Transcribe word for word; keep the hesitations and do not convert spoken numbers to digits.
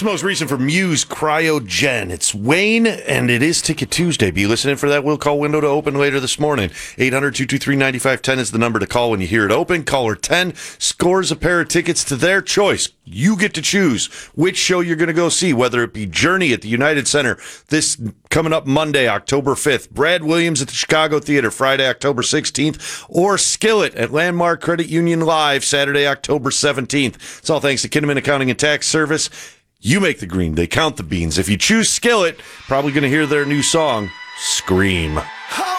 the most recent for Muse, Cryogen. It's Wayne, and it is Ticket Tuesday. Be listening for that will call window to open later this morning. eight hundred, two two three, nine five one zero is the number to call when you hear it open. Caller ten scores a pair of tickets to their choice. You get to choose which show you're going to go see, whether it be Journey at the United Center this coming up Monday, October fifth, Brad Williams at the Chicago Theater Friday, October sixteenth, or Skillet at Landmark Credit Union Live Saturday, October seventeenth. It's all thanks to Kinnaman Accounting and Tax Service. You make the green, they count the beans. If you choose Skillet, probably going to hear their new song, Scream.